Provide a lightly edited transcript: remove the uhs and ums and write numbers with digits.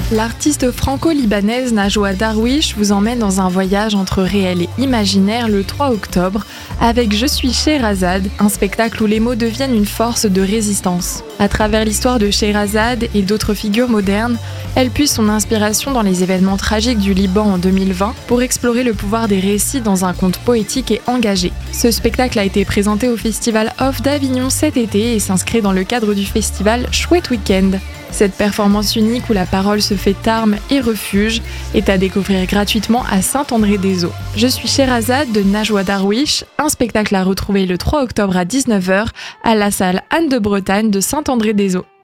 L'artiste franco-libanaise Najwa Darwish vous emmène dans un voyage entre réel et imaginaire le 3 octobre avec Je suis Scheherazade, un spectacle où les mots deviennent une force de résistance. À travers l'histoire de Scheherazade et d'autres figures modernes, elle puise son inspiration dans les événements tragiques du Liban en 2020 pour explorer le pouvoir des récits dans un conte poétique et engagé. Ce spectacle a été présenté au Festival Off d'Avignon cet été et s'inscrit dans le cadre du festival Chouette Week-end. Cette performance unique où la parole se fait arme et refuge est à découvrir gratuitement à Saint-André-des-Eaux. Je suis Scheherazade de Najwa Darwish, un spectacle à retrouver le 3 octobre à 19h à la salle Anne de Bretagne de Saint-André-des-Eaux.